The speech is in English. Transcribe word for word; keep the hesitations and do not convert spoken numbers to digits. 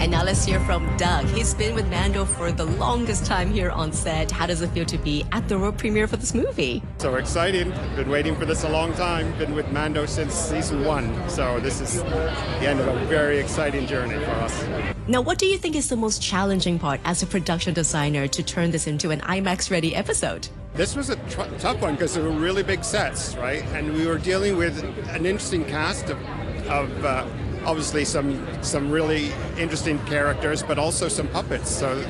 And now let's hear from Doug. He's been with Mando for the longest time here on set. How does it feel to be at the world premiere for this movie? So exciting. Been waiting for this a long time. Been with Mando since season one. So this is the end of a very exciting journey for us. Now, what do you think is the most challenging part as a production designer to turn this into an IMAX-ready episode? This was a tr- tough one because there were really big sets, right? And we were dealing with an interesting cast of, of uh, obviously some some really interesting characters, but also some puppets. So